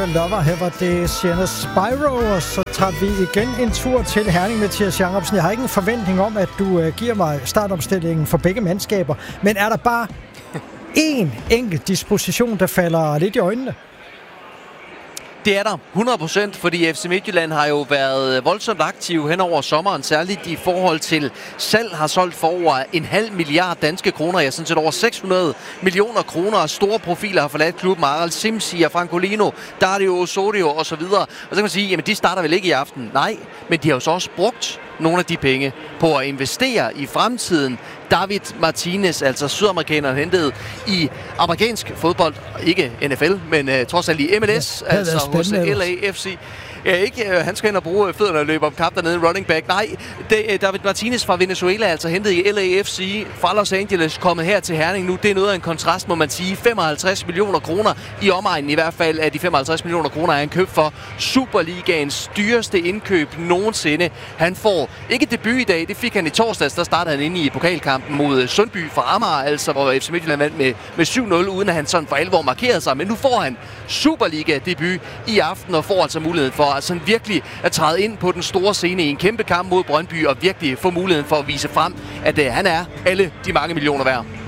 Lover. Her var det Sienna Spyro, og så tager vi igen en tur til Herning, Mathias Jacobsen. Jeg har ikke en forventning om, at du giver mig startopstillingen for begge mandskaber, men er der bare én enkelt disposition, der falder lidt i øjnene? Det er der 100%, fordi FC Midtjylland har jo været voldsomt aktiv hen over sommeren, særligt i forhold til salg, har solgt for over 0,5 milliard danske kroner, ja, sådan set over 600 millioner kroner, og store profiler har forladt klubben, Aral Simsi og Francolino, Dario Osorio og så videre. Og så kan man sige, jamen de starter vel ikke i aften? Nej, men de har jo så også brugt nogle af de penge på at investere i fremtiden. David Martinez, altså sydamerikaneren, hentet i amerikansk fodbold, ikke NFL, men trods alt i MLS, altså hos LAFC. Ja, ikke, han skal ind og bruge fødderne og løbe om kap dernede, running back. Nej, David Martinez fra Venezuela, altså hentet i LAFC fra Los Angeles, kommet her til Herning nu. Det er noget af en kontrast, må man sige. 55 millioner kroner i omegnen i hvert fald af de 55 millioner kroner, er han købt for Superligaens dyreste indkøb nogensinde. Han får ikke debut i dag, det fik han i torsdags, der startede han inde i pokalkampen mod Sundby fra Amager, altså hvor FC Midtjylland vandt med 7-0, uden at han sådan for alvor markerede sig. Men nu får han Superliga-debut i aften og får altså muligheden for sådan virkelig at træde ind på den store scene i en kæmpe kamp mod Brøndby og virkelig få muligheden for at vise frem, at han er alle de mange millioner værd.